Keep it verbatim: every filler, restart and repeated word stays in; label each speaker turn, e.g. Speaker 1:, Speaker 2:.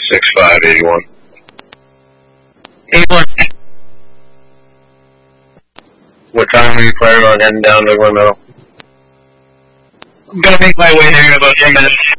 Speaker 1: six five, eighty-one.
Speaker 2: eighty-one.
Speaker 1: What time are you planning on heading down to Glen Meadow?
Speaker 2: I'm gonna make my way there in about ten minutes.